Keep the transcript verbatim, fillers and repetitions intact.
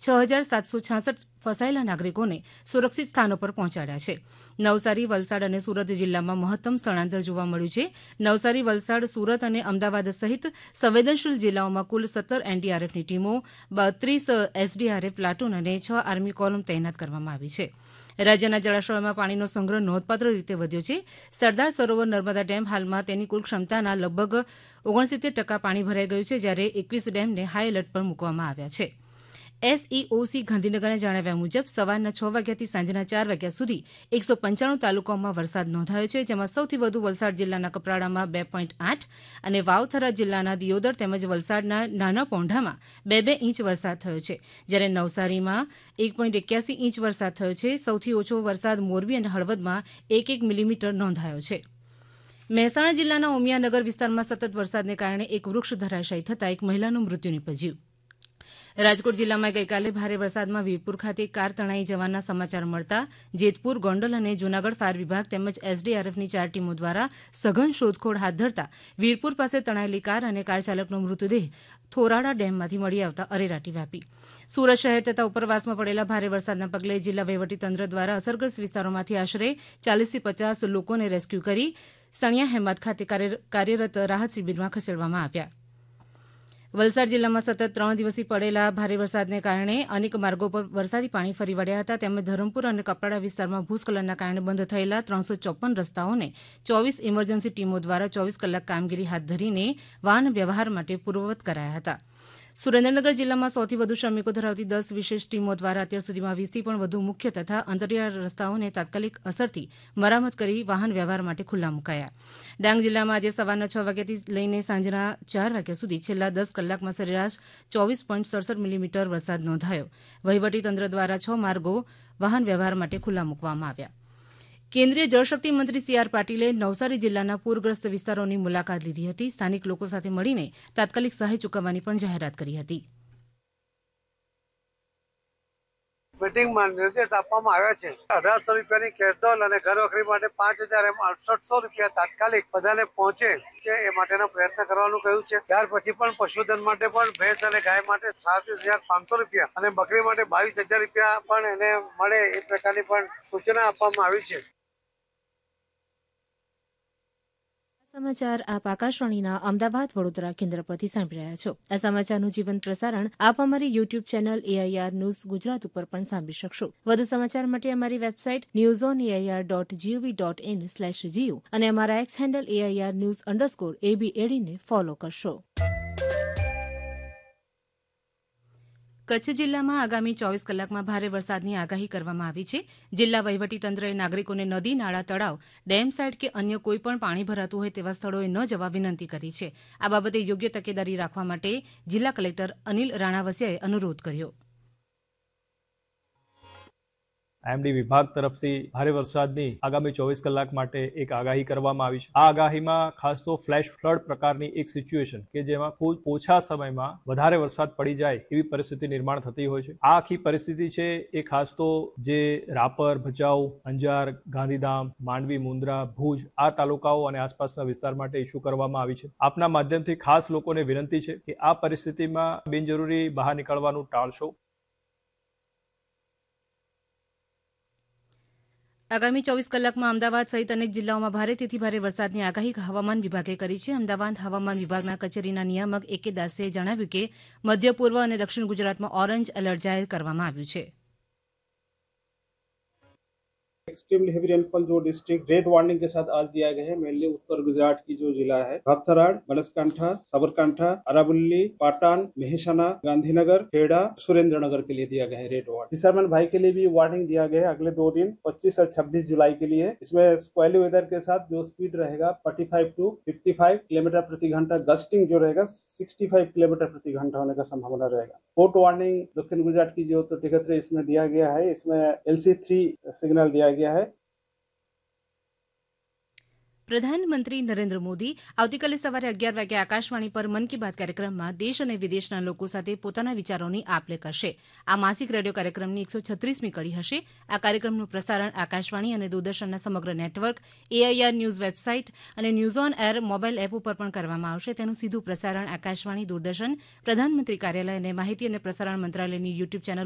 છ હજાર સાતસો છાસઠ ફસાયેલા નાગરિકોને સુરક્ષિત સ્થાનો પર પહોંચાડ્યા છે. નવસારી, વલસાડ અને સુરત જિલ્લામાં મહત્તમ સ્થળાંતર જોવા મળ્યું છે. નવસારી, વલસાડ, સુરત અને અમદાવાદ સહિત સંવેદનશીલ જિલ્લાઓમાં કુલ સત્તર એનડીઆરએફની ટીમો, બત્રીસ એસડીઆરએફ પ્લાટૂન અને છ આર્મી કોલમ તૈનાત કરવામાં આવી છે. રાજ્યના જળાશયોમાં પાણીનો સંગ્રહ નોંધપાત્ર રીતે વધ્યો છે. સરદાર સરોવર નર્મદા ડેમ હાલમાં તેની કુલ ક્ષમતાના લગભગ ઓગણસિત્તેર ટકા પાણી ભરાઈ ગયું છે, જ્યારે એકવીસ ડેમને હાઈ એલર્ટ પર મૂકવામાં આવ્યા છે. એસઈઓસી ગાંધીનગરના જણાવ્યા મુજબ સવારના છ વાગ્યાથી સાંજના ચાર વાગ્યા સુધી એકસો પંચાણું તાલુકાઓમાં વરસાદ નોંધાયો છે, જેમાં સૌથી વધુ વલસાડ જિલ્લાના કપરાડામાં બે પોઈન્ટ આઠ અને વાવથરા જિલ્લાના દિયોદર તેમજ વલસાડના નાના પોંઢામાં બે બે ઇંચ વરસાદ થયો છે, જ્યારે નવસારીમાં એક પોઈન્ટ એક્યાસી ઇંચ વરસાદ થયો છે. સૌથી ઓછો વરસાદ મોરબી અને હળવદમાં એક એક મિલીમીટર નોંધાયો છે. મહેસાણા જિલ્લાના ઉમિયાનગર વિસ્તારમાં સતત વરસાદને કારણે એક વૃક્ષ ધરાશાયી થતાં એક મહિલાનું મૃત્યુ નીપજ્યું. રાજકોટ જિલ્લામાં ગઈકાલે ભારે વરસાદમાં વીરપુર ખાતે કાર તણાઈ જવાના સમાચાર મળતા જેતપુર, ગોંડલ અને જૂનાગઢ ફાયર વિભાગ તેમજ એસડીઆરએફની ચાર ટીમો દ્વારા સઘન શોધખોળ હાથ ધરતા વીરપુર પાસે તણાયેલી કાર અને કાર ચાલકનો મૃતદેહ થોરાડા ડેમમાંથી મળી આવતા અરેરાટી વ્યાપી. સુરત શહેર તથા ઉપરવાસમાં પડેલા ભારે વરસાદના પગલે જિલ્લા વહીવટીતંત્ર દ્વારા અસરગ્રસ્ત વિસ્તારોમાંથી આશરે ચાલીસથી પચાસ લોકોને રેસ્ક્યુ કરી સણિયા હેમત ખાતે કાર્યરત રાહત શિબિરમાં ખસેડવામાં આવ્યા. વલસાડ જિલ્લામાં સતત ત્રણ દિવસથી પડેલા ભારે વરસાદને કારણે અનેક માર્ગો પર વરસાદી પાણી ફરી વળ્યા હતા. તેમજ ધરમપુર અને કપરાડા વિસ્તારમાં ભૂસ્ખલનના કારણે બંધ થયેલા ત્રણસો ચોપન રસ્તાઓને ચોવીસ ઇમરજન્સી ટીમો દ્વારા ચોવીસ કલાક કામગીરી હાથ ધરીને વાહન વ્યવહાર માટે પૂર્વવત કરાયા હતા. સુરેન્દ્રનગર જિલ્લામાં સૌથી વધુ શ્રમિકો ધરાવતી દસ વિશેષ ટીમો દ્વારા અત્યાર સુધીમાં વીસથી પણ વધુ મુખ્ય તથા અંતરિયાળ રસ્તાઓને તાત્કાલિક અસરથી મરામત કરી વાહન વ્યવહાર માટે ખુલ્લા મુકાયા. ડાંગ જિલ્લામાં આજે સવારના છ વાગ્યાથી લઈને સાંજના ચાર વાગ્યા સુધી છેલ્લા દસ કલાકમાં સરેરાશ ચોવીસ પોઈન્ટ સડસઠ મિલીમીટર વરસાદ નોંધાયો. વહીવટીતંત્ર દ્વારા છ માર્ગો વાહન વ્યવહાર માટે ખુલ્લા મૂકવામાં આવ્યા. કેન્દ્રીય જળશક્તિ મંત્રી સી આર પાટીલે નવસારી જિલ્લાના પૂરગ્રસ્ત વિસ્તારોની મુલાકાત લીધી હતી. સ્થાનિક લોકો સાથે મળીને તાત્કાલિક સહાય ચૂકવવાની પણ જાહેરાત કરી હતી. મીટિંગમાં નિર્દેશ આપવામાં આવ્યા છે. અઢારસો રૂપિયાની કેશડોલ અને ઘર વખરી માટે પાંચ હજાર એમ અડસઠસો રૂપિયા તાત્કાલિક બધાને પહોંચે છે એ માટેનો પ્રયત્ન કરવાનું કહ્યું છે. ત્યાર પછી પણ પશુધન માટે પણ ભેંસ અને ગાય માટે સાડત્રીસ હજાર પાંચસો રૂપિયા અને બકરી માટે બાવીસ હજાર રૂપિયા પણ એને મળે એ પ્રકારની પણ સૂચના આપવામાં આવી છે. સમાચાર આપ આકાશવાણીના અમદાવાદ વડોદરા કેન્દ્ર પરથી સાંભળી રહ્યા છો. આ સમાચારનું જીવંત પ્રસારણ આપ અમારી YouTube channel AIR news Gujarat ઉપર પણ સાંભળી શકશો. વધુ સમાચાર માટે અમારી website news on AIR dot GOV dot in slash Jio અને અમારા x handle AIR news underscore એબી એડીને ફોલો કરશો. કચ્છ જિલ્લામાં આગામી ચોવીસ કલાકમાં ભારે વરસાદની આગાહી કરવામાં આવી છે. જિલ્લા વહીવટીતંત્રએ નાગરિકોને નદી, નાળા, તળાવ, ડેમ સાઇટ કે અન્ય કોઈપણ પાણી ભરાતું હોય તેવા સ્થળોએ ન જવા વિનંતી કરી છે. આ બાબતે યોગ્ય તકેદારી રાખવા માટે જિલ્લા કલેક્ટર અનિલ રાણાવસિયાએ અનુરોધ કર્યો. આઈએમડી વિભાગ તરફથી ભારે વરસાદની આગામી ચોવીસ કલાક માટે એક આગાહી કરવામાં આવી છે. આ આગાહીમાં ખાસ તો ફ્લેશ ફ્લડ પ્રકારની એક સિચ્યુએશન કે જેમાં ખૂબ ઓછા સમયમાં વધારે વરસાદ પડી જાય એવી પરિસ્થિતિ નિર્માણ થતી હોય છે. આ આખી પરિસ્થિતિ છે એ ખાસ તો જે રાપર, ભચાઉ, અંજાર, ગાંધીધામ, માંડવી, મુન્દ્રા, ભુજ આ તાલુકાઓ અને આસપાસના વિસ્તાર માટે ઇસ્યુ કરવામાં આવી છે. આપના માધ્યમથી ખાસ લોકોને વિનંતી છે કે આ પરિસ્થિતિમાં બિનજરૂરી બહાર નીકળવાનું ટાળશો. આગામી ચોવીસ કલાકમાં અમદાવાદ સહિત અનેક જિલ્લાઓમાં ભારેથી ભારે વરસાદની આગાહી હવામાન વિભાગે કરી છે. અમદાવાદ હવામાન વિભાગના કચેરીના નિયામક એ કે દાસે જણાવ્યું કે મધ્ય પૂર્વ અને દક્ષિણ ગુજરાતમાં ઓરેન્જ એલર્ટ જાહેર કરવામાં આવ્યું છે. एक्सट्रीमली हेवी रेनफॉल जो डिस्ट्रिक्ट रेड वार्निंग के साथ आज दिया गया है, मेनली उत्तर गुजरात की जो जिला है भागथराड, बनासकांठा, साबरकांठा, अरावली, पाटन, मेहसाना, गांधीनगर, खेड़ा, सुरेंद्रनगर के लिए दिया गया है रेड वार्निंग. फिशरमैन भाई के लिए भी वार्निंग दिया गया है अगले दो दिन पच्चीस और छब्बीस जुलाई के लिए. इसमें स्क्वेली वेदर के साथ जो स्पीड रहेगा पैंतालीस टू पचपन किलोमीटर प्रति घंटा, गस्टिंग जो रहेगा पैंसठ किलोमीटर प्रति घंटा होने का संभावना रहेगा. फोर्ट वार्निंग दक्षिण गुजरात की जो तो टिकट इसमें दिया गया है, इसमें एल सी थ्री सिग्नल दिया गया है. પ્રધાનમંત્રી નરેન્દ્ર મોદી આવતીકાલે સવારે અગિયાર વાગે આકાશવાણી પર મન કી બાત કાર્યક્રમમાં દેશ અને વિદેશના લોકો સાથે પોતાના વિચારોની આપ લે કરશે. આ માસિક રેડિયો કાર્યક્રમની એકસો છત્રીસમી કડી હશે. આ કાર્યક્રમનું પ્રસારણ આકાશવાણી અને દૂરદર્શનના સમગ્ર નેટવર્ક, એઆઈઆર ન્યૂઝ વેબસાઇટ અને news on air mobile app ઉપર પણ કરવામાં આવશે. તેનું સીધું પ્રસારણ આકાશવાણી, દૂરદર્શન, પ્રધાનમંત્રી કાર્યાલય અને માહિતી અને પ્રસારણ મંત્રાલયની યુટ્યુબ ચેનલ